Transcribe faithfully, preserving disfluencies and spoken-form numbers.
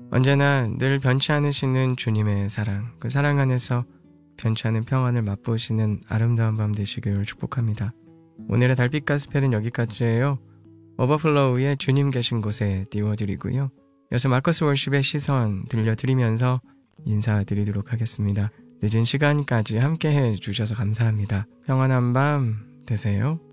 언제나 늘 변치 않으시는 주님의 사랑, 그 사랑 안에서 변치 않은 평안을 맛보시는 아름다운 밤 되시길 축복합니다. 오늘의 달빛 가스펠은 여기까지예요. 오버플로우의 주님 계신 곳에 띄워드리고요. 이어서 마커스 월십의 시선 들려드리면서 인사드리도록 하겠습니다. 늦은 시간까지 함께 해주셔서 감사합니다. 평안한 밤 되세요.